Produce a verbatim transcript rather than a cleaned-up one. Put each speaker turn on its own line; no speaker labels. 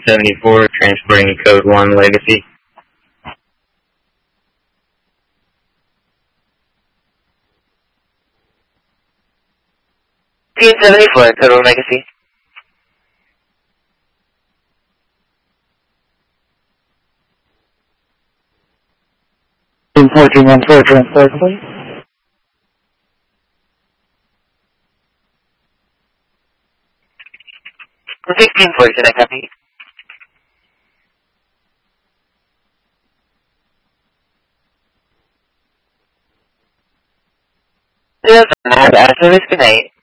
seventy-four, transporting code one Legacy.
Team seventy-four, code one Legacy.
Team fourteen one four, transport, please.
sixteen four, can I copy? Yes, I have service, good night.